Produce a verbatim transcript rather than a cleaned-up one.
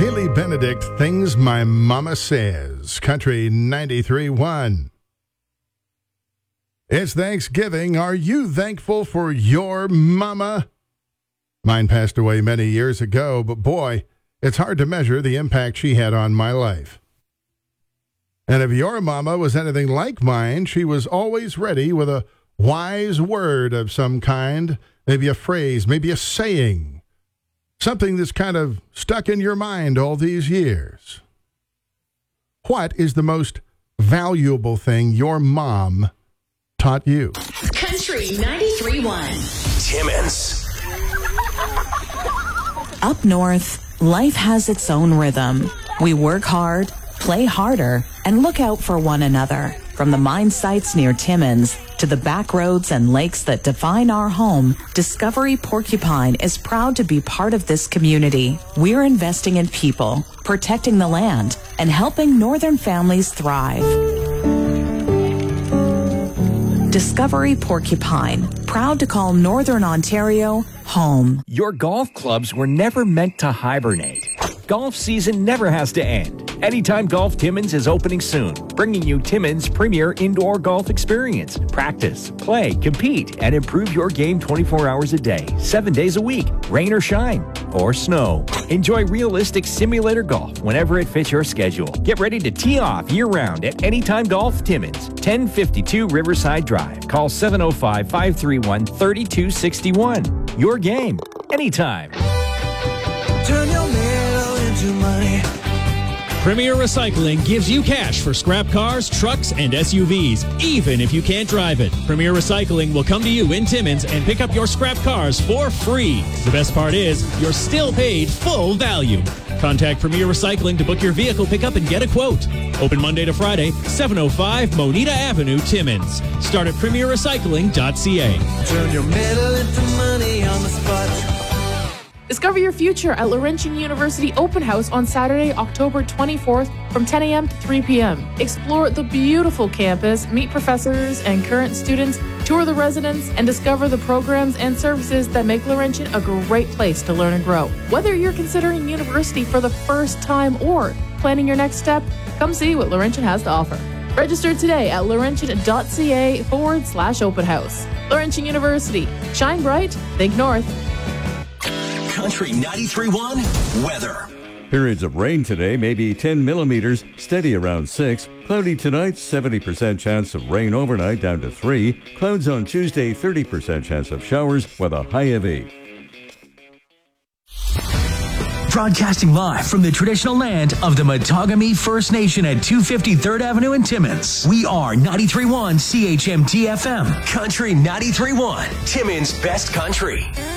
Haley Benedict, Things My Mama Says, Country ninety-three point one. It's Thanksgiving. Are you thankful for your mama? Mine passed away many years ago, but boy, it's hard to measure the impact she had on my life. And if your mama was anything like mine, she was always ready with a wise word of some kind, maybe a phrase, maybe a saying, something that's kind of stuck in your mind all these years. What is the most valuable thing your mom taught you? Country ninety-three point one. Timmins. Up north, life has its own rhythm. We work hard, play harder, and look out for one another. From the mine sites near Timmins to the back roads and lakes that define our home, Discovery Porcupine is proud to be part of this community. We're investing in people, protecting the land, and helping northern families thrive. Discovery Porcupine, proud to call Northern Ontario home. Your golf clubs were never meant to hibernate. Golf season never has to end. Anytime Golf Timmins is opening soon, bringing you Timmins' premier indoor golf experience. Practice, play, compete, and improve your game twenty-four hours a day, seven days a week, rain or shine, or snow. Enjoy realistic simulator golf whenever it fits your schedule. Get ready to tee off year-round at Anytime Golf Timmins, ten fifty-two Riverside Drive. Call seven oh five, five three one, three two six one. Your game, anytime. Turn your metal into money. Premier Recycling gives you cash for scrap cars, trucks, and S U Vs, even if you can't drive it. Premier Recycling will come to you in Timmins and pick up your scrap cars for free. The best part is, you're still paid full value. Contact Premier Recycling to book your vehicle pickup and get a quote. Open Monday to Friday, seven oh five Moneta Avenue, Timmins. Start at premier recycling dot c a. Turn your metal into money on the spot. Discover your future at Laurentian University Open House on Saturday, October twenty-fourth from ten a.m. to three p.m. Explore the beautiful campus, meet professors and current students, tour the residents, and discover the programs and services that make Laurentian a great place to learn and grow. Whether you're considering university for the first time or planning your next step, come see what Laurentian has to offer. Register today at laurentian.ca forward slash open house. Laurentian University. Shine bright, think north. Country ninety-three point one weather. Periods of rain today, maybe ten millimeters, steady around six. Cloudy tonight, seventy percent chance of rain overnight down to three. Clouds on Tuesday, thirty percent chance of showers with a high of eight. Broadcasting live from the traditional land of the Matagami First Nation at two fifty-third Avenue in Timmins. We are ninety-three point one C H M T F M. Country ninety-three point one, Timmins' best country.